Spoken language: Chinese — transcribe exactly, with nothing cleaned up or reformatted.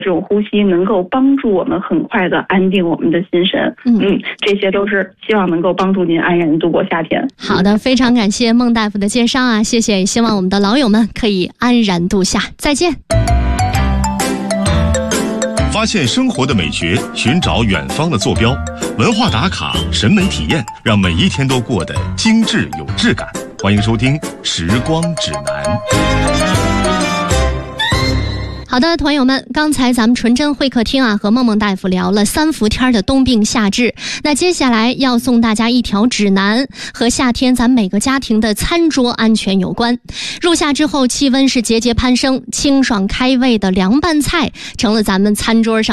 这种呼吸能够帮助我们很快的安定我们的心神。嗯嗯，这些都是希望能够帮助您安然度过夏天。 好的，非常感谢孟大夫的介绍啊，谢谢，希望我们的老友们可以安然度夏。再见。 发现生活的美学，寻找远方的坐标，文化打卡，审美体验，让每一天都过得精致有质感。欢迎收听《时光指南》。 好的，团友们，刚才咱们纯真会客厅啊，和孟孟大夫聊了三伏天的冬病夏治。那接下来要送大家一条指南，和夏天咱每个家庭的餐桌安全有关。入夏之后，气温是节节攀升，清爽开胃的凉拌菜成了咱们餐桌上